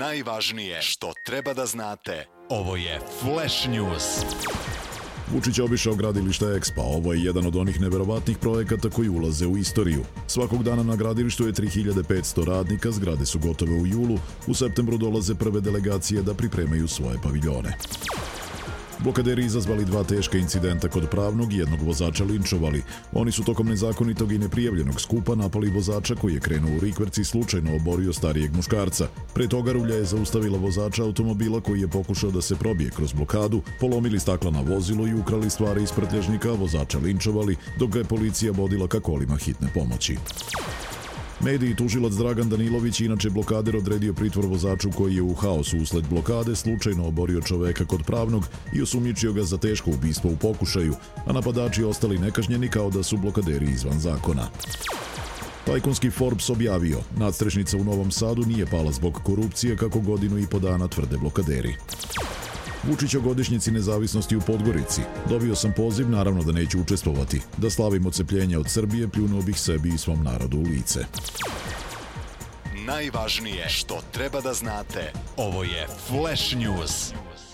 Najvažnije što treba da znate. Ovo je Flash News. Vučić je obišao gradilište EXPA. Ovo je jedan od onih neverovatnih projekata koji ulaze u istoriju. Svakog dana na gradilištu je 3500 radnika, zgrade su gotove u julu, u septembru dolaze prve delegacije da pripremaju svoje paviljone. Blokaderi izazvali 2 teška incidenta kod Pravnog i jednog vozača linčovali. Oni su tokom nezakonitog i neprijavljenog skupa napali vozača koji je krenuo u rikverc i slučajno oborio starijeg muškarca. Pre toga rulja je zaustavila vozača automobila koji je pokušao da se probije kroz blokadu, polomili stakla na vozilu i ukrali stvari iz prtljažnika, vozača linčovali, dok ga je policija vodila ka kolima hitne pomoći. Mediji tužilac Dragan Danilović, inače blokader, odredio pritvor vozaču koji je u haosu usled blokade slučajno oborio čoveka kod Pravnog i osumnjičio ga za teško ubistvo u pokušaju, a napadači ostali nekažnjeni kao da su blokaderi izvan zakona. Tajkunski Forbes objavio, nadstrešnica u Novom Sadu nije pala zbog korupcije kako godinu i po dana tvrde blokaderi. Vučić o godišnjici nezavisnosti u Podgorici. Dobio sam poziv, naravno da neću učestvovati. Da slavim odcepljenje od Srbije, pljunuo bih sebi i svom narodu u lice. Najvažnije što treba da znate. Ovo je Flash News.